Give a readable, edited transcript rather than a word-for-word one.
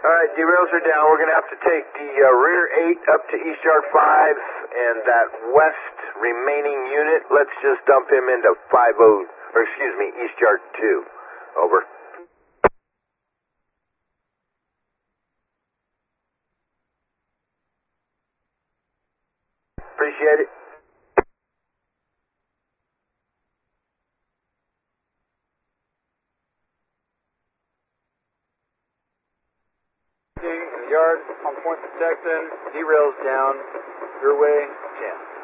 Alright, derails are down. We're going to have to take the rear 8 up to East Yard 5, and that west remaining unit, let's just dump him into East Yard 2. Over. Appreciate it. In the yard, on point protecting, derails down, your way, 10.